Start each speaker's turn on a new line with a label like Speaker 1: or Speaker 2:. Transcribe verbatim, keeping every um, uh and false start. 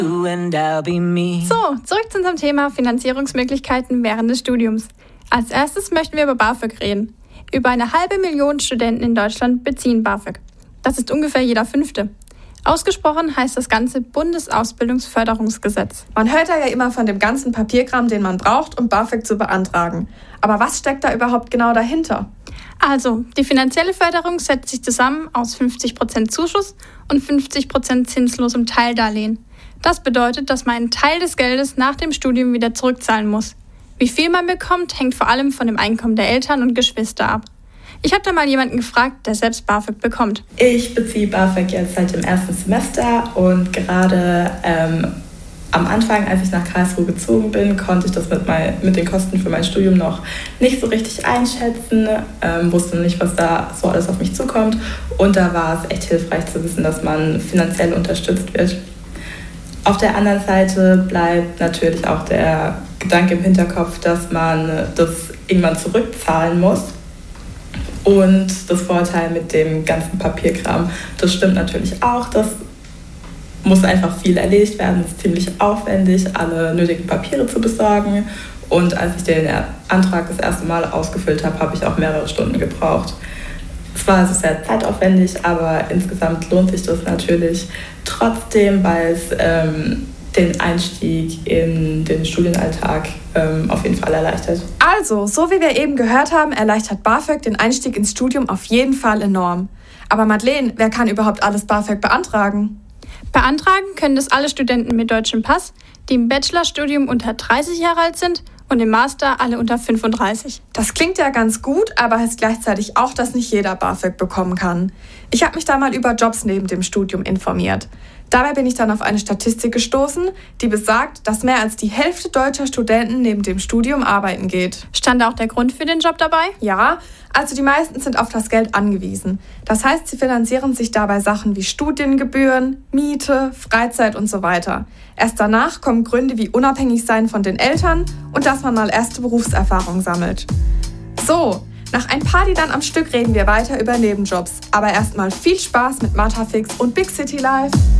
Speaker 1: You and I'll be me.
Speaker 2: So, zurück zu unserem Thema Finanzierungsmöglichkeiten während des Studiums. Als erstes möchten wir über BAföG reden. Über eine halbe Million Studenten in Deutschland beziehen BAföG. Das ist ungefähr jeder Fünfte. Ausgesprochen heißt das Ganze Bundesausbildungsförderungsgesetz.
Speaker 3: Man hört da ja immer von dem ganzen Papierkram, den man braucht, um BAföG zu beantragen. Aber was steckt da überhaupt genau dahinter?
Speaker 2: Also, die finanzielle Förderung setzt sich zusammen aus fünfzig Prozent Zuschuss und fünfzig Prozent zinslosem Teildarlehen. Das bedeutet, dass man einen Teil des Geldes nach dem Studium wieder zurückzahlen muss. Wie viel man bekommt, hängt vor allem von dem Einkommen der Eltern und Geschwister ab. Ich habe da mal jemanden gefragt, der selbst BAföG bekommt.
Speaker 4: Ich beziehe BAföG jetzt seit dem ersten Semester und gerade ähm, am Anfang, als ich nach Karlsruhe gezogen bin, konnte ich das mit, mein, mit den Kosten für mein Studium noch nicht so richtig einschätzen, ähm, wusste nicht, was da so alles auf mich zukommt und da war es echt hilfreich zu wissen, dass man finanziell unterstützt wird. Auf der anderen Seite bleibt natürlich auch der Gedanke im Hinterkopf, dass man das irgendwann zurückzahlen muss. Und das Vorteil mit dem ganzen Papierkram, das stimmt natürlich auch. Das muss einfach viel erledigt werden. Es ist ziemlich aufwendig, alle nötigen Papiere zu besorgen. Und als ich den Antrag das erste Mal ausgefüllt habe, habe ich auch mehrere Stunden gebraucht. Es war also sehr zeitaufwendig, aber insgesamt lohnt sich das natürlich trotzdem, weil es ähm, den Einstieg in den Studienalltag ähm, auf jeden Fall erleichtert.
Speaker 3: Also, so wie wir eben gehört haben, erleichtert BAföG den Einstieg ins Studium auf jeden Fall enorm. Aber Madeleine, wer kann überhaupt alles BAföG beantragen?
Speaker 2: Beantragen können das alle Studenten mit deutschem Pass, die im Bachelorstudium unter dreißig Jahre alt sind und im Master alle unter fünfunddreißig.
Speaker 3: Das klingt ja ganz gut, aber heißt gleichzeitig auch, dass nicht jeder BAföG bekommen kann. Ich habe mich da mal über Jobs neben dem Studium informiert. Dabei bin ich dann auf eine Statistik gestoßen, die besagt, dass mehr als die Hälfte deutscher Studenten neben dem Studium arbeiten geht.
Speaker 2: Stand da auch der Grund für den Job dabei?
Speaker 3: Ja, also die meisten sind auf das Geld angewiesen. Das heißt, sie finanzieren sich dabei Sachen wie Studiengebühren, Miete, Freizeit und so weiter. Erst danach kommen Gründe wie Unabhängigsein von den Eltern und dass man mal erste Berufserfahrung sammelt. So, nach ein paar Liedern am Stück reden wir weiter über Nebenjobs. Aber erstmal viel Spaß mit Matafix und Big City Life.